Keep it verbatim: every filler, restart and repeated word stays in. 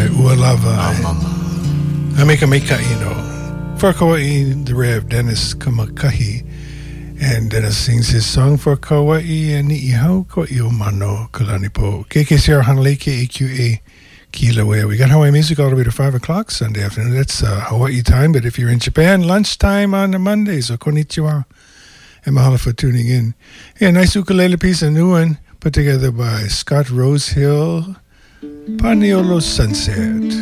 Ai Ualava. Amika Mika Ino. For Kauai, the Rev Dennis Kamakahi. And Dennis sings his song for Kauai and Ni'ihau ko Iomano Kalanipo. K K C R Hanaleke A Q A Kilauea. We got Hawaii music all the way to five o'clock Sunday afternoon. That's uh, Hawaii time. But if you're in Japan, lunchtime on the Monday. So konnichiwa. And mahalo for tuning in. Yeah, nice ukulele piece, a new one put together by Scott Rosehill. Paniolo Sunset.